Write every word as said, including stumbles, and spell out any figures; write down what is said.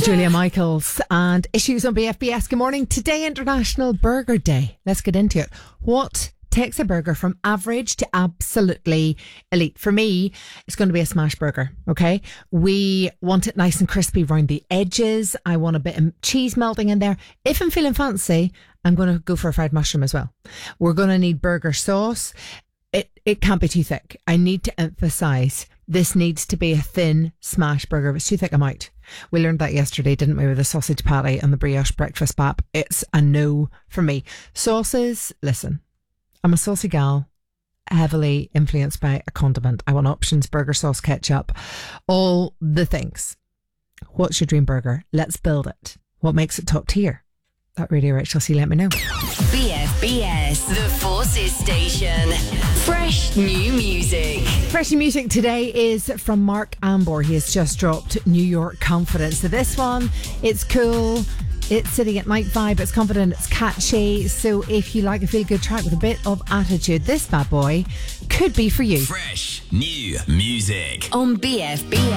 Julia Michaels and Issues on B F B S. Good morning. Today, International Burger Day. Let's get into it. What takes a burger from average to absolutely elite? For me, it's going to be a smash burger, okay? We want it nice and crispy around the edges. I want a bit of cheese melting in there. If I'm feeling fancy, I'm going to go for a fried mushroom as well. We're going to need burger sauce. It it can't be too thick. I need to emphasise this needs to be a thin smash burger. If it's too thick, I'm out. We learned that yesterday, didn't we, with the sausage patty and the brioche breakfast bap. It's a no for me. Sauces, listen, I'm a saucy gal, heavily influenced by a condiment. I want options, burger sauce, ketchup, all the things. What's your dream burger? Let's build it. What makes it top tier? That Radio Rich, Chelsea, let me know. B F B S, the Forces Station. Fresh new music. Fresh new music today is from Mark Ambor. He has just dropped New York Confidence. So this one, it's cool. It's sitting at night vibe. It's confident. It's catchy. So if you like a feel-good track with a bit of attitude, this bad boy could be for you. Fresh new music On B F B S.